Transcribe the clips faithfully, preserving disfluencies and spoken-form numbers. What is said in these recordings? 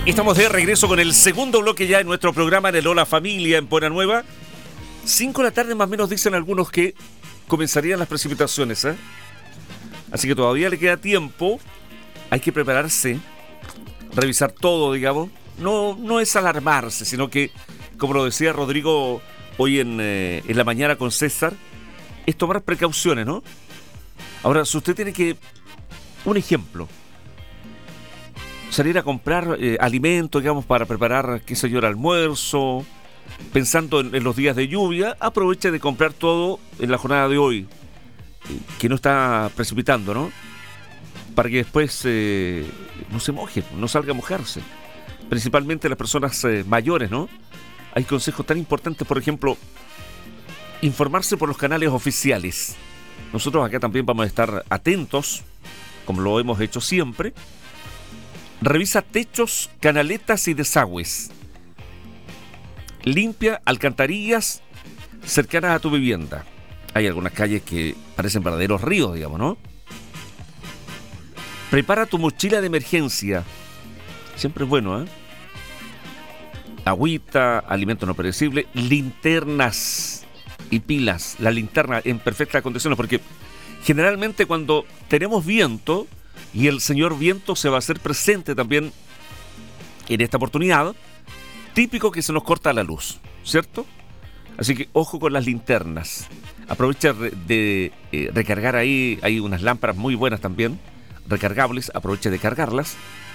Estamos de regreso con el segundo bloque ya en nuestro programa en el Hola Familia en Buena Nueva. Cinco de la tarde más o menos dicen algunos que comenzarían las precipitaciones, ¿eh? Así que todavía le queda tiempo. Hay que prepararse, revisar todo, digamos. No, no es alarmarse, sino que, como lo decía Rodrigo hoy en, eh, en la mañana con César, es tomar precauciones, ¿no? Ahora, si usted tiene que... Un ejemplo. Salir a comprar eh, alimentos, digamos, para preparar, qué sé yo, el almuerzo, pensando en, en los días de lluvia, aproveche de comprar todo en la jornada de hoy, eh, que no está precipitando, ¿no? Para que después eh, no se moje, no salga a mojarse. Principalmente las personas eh, mayores, ¿no? Hay consejos tan importantes, por ejemplo, informarse por los canales oficiales. Nosotros acá también vamos a estar atentos, como lo hemos hecho siempre. Revisa techos, canaletas y desagües. Limpia alcantarillas cercanas a tu vivienda. Hay algunas calles que parecen verdaderos ríos, digamos, ¿no? Prepara tu mochila de emergencia. Siempre es bueno, ¿eh? Agüita, alimento no perecible, linternas y pilas. La linterna en perfectas condiciones, porque generalmente cuando tenemos viento... Y el señor viento se va a hacer presente también en esta oportunidad. Típico que se nos corta la luz, ¿cierto? Así que ojo con las linternas. Aprovecha de, de eh, recargar ahí. Hay unas lámparas muy buenas también, recargables. Aproveche de cargarlas.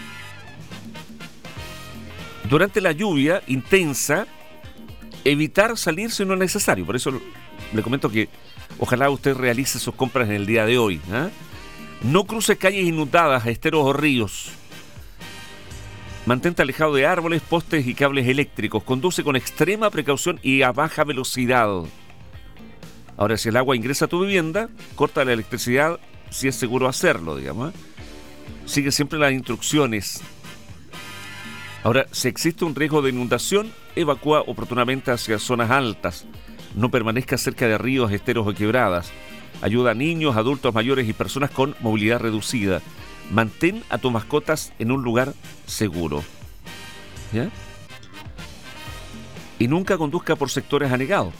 Durante la lluvia intensa, evitar salir si no es necesario. Por eso le comento que ojalá usted realice sus compras en el día de hoy, ¿eh? No cruce calles inundadas, esteros o ríos. Mantente alejado de árboles, postes y cables eléctricos. Conduce con extrema precaución y a baja velocidad. Ahora, si el agua ingresa a tu vivienda, corta la electricidad si es seguro hacerlo, digamos, ¿eh? Sigue siempre las instrucciones. Ahora, si existe un riesgo de inundación, evacúa oportunamente hacia zonas altas. No permanezca cerca de ríos, esteros o quebradas. Ayuda a niños, adultos mayores y personas con movilidad reducida. Mantén a tus mascotas en un lugar seguro. ¿Ya? Y nunca conduzca por sectores anegados.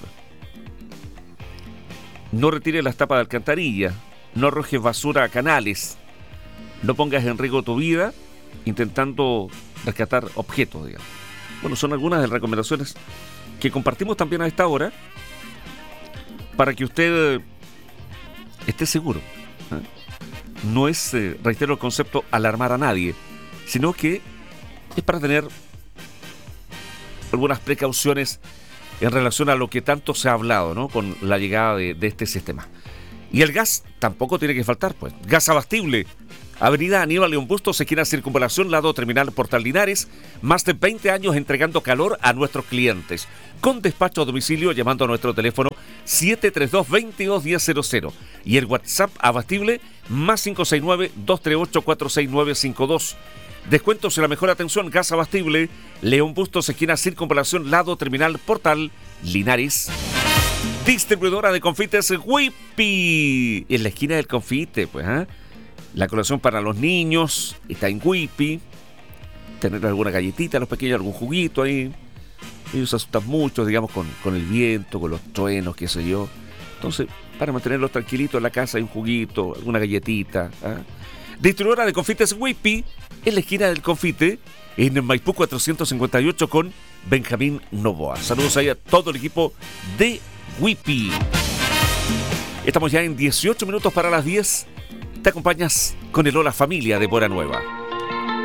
No retire las tapas de alcantarilla. No arrojes basura a canales. No pongas en riesgo tu vida intentando rescatar objetos, digamos. Bueno, son algunas de las recomendaciones que compartimos también a esta hora para que usted esté seguro. ¿eh? No es, eh, reitero el concepto, alarmar a nadie, sino que es para tener algunas precauciones en relación a lo que tanto se ha hablado, ¿no? Con la llegada de, de este sistema. Y el gas tampoco tiene que faltar, pues. Gas abastible. Avenida Aníbal León Bustos, esquina Circunvalación, lado terminal Portal Linares. Más de veinte años entregando calor a nuestros clientes. Con despacho a domicilio llamando a nuestro teléfono siete tres dos, dos dos uno cero cero cero. Y el WhatsApp abastible más cinco seis nueve, dos tres ocho, cuatro seis nueve cinco dos. Descuentos y la mejor atención, gas abastible. León Bustos, esquina Circunvalación, lado terminal Portal Linares. Distribuidora de confites Whippy. En la esquina del confite, pues, ¿eh? La colación para los niños está en Whippy. Tener alguna galletita, los pequeños, algún juguito ahí. Ellos se asustan mucho, digamos, con, con el viento, con los truenos, qué sé yo. Entonces, para mantenerlos tranquilitos en la casa, hay un juguito, alguna galletita. ¿eh? Distribuidora de confites Whippy, en la esquina del confite, en Maipú cuatrocientos cincuenta y ocho con Benjamín Novoa. Saludos ahí a todo el equipo de Whippy. Estamos ya en dieciocho minutos para las diez. Te acompañas con el Hola Familia de Buena Nueva.